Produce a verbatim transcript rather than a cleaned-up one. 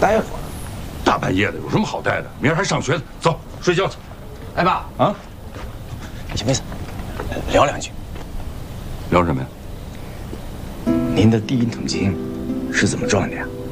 待会儿。 大半夜的有什么好待的？明儿还上学呢，走，睡觉去。 哎爸啊，没事没事，聊两句。 聊什么呀？ 您的第一桶金是怎么赚的呀？